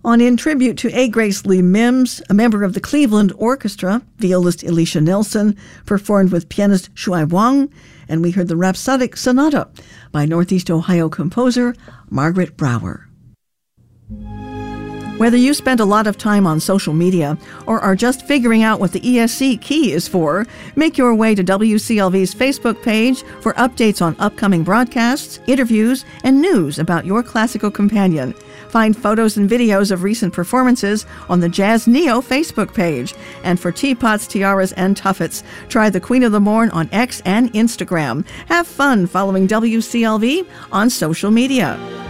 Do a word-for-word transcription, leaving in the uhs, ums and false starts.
On In Tribute to A. Grace Lee Mims, a member of the Cleveland Orchestra, violist Alicia Nelson performed with pianist Shuai Wang, and we heard the Rhapsodic Sonata by Northeast Ohio composer Margaret Brower. Whether you spend a lot of time on social media or are just figuring out what the E S C key is for, make your way to W C L V's Facebook page for updates on upcoming broadcasts, interviews, and news about your classical companion. Find photos and videos of recent performances on the Jazz Neo Facebook page. And for teapots, tiaras, and tuffets, try the Queen of the Morn on X and Instagram. Have fun following W C L V on social media.